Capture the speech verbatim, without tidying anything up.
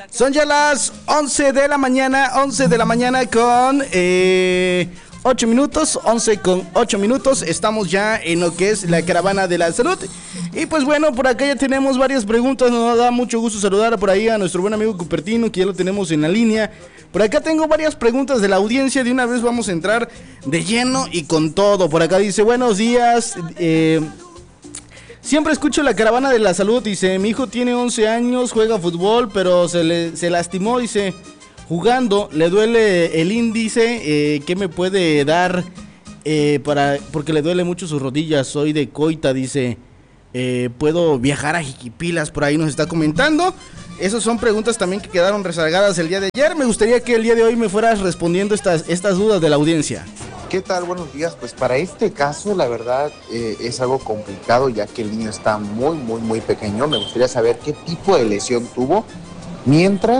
Son ya las once de la mañana, once de la mañana con eh, ocho minutos, once con ocho minutos. Estamos ya en lo que es la caravana de la salud. Y pues bueno, por acá ya tenemos varias preguntas. Nos da mucho gusto saludar por ahí a nuestro buen amigo Cupertino, que ya lo tenemos en la línea. Por acá tengo varias preguntas de la audiencia. De una vez vamos a entrar de lleno y con todo. Por acá dice, buenos días, eh... siempre escucho la caravana de la salud, dice, mi hijo tiene once años, juega fútbol, pero se le se lastimó, dice, jugando, le duele el índice, eh, ¿qué me puede dar? Eh, para porque le duele mucho sus rodillas, soy de Coita, dice, eh, ¿puedo viajar a Jiquipilas? Por ahí nos está comentando. Esas son preguntas también que quedaron rezagadas el día de ayer. Me gustaría que el día de hoy me fueras respondiendo estas, estas dudas de la audiencia. ¿Qué tal? Buenos días. Pues para este caso, la verdad, eh, es algo complicado, ya que el niño está muy, muy, muy pequeño. Me gustaría saber qué tipo de lesión tuvo, mientras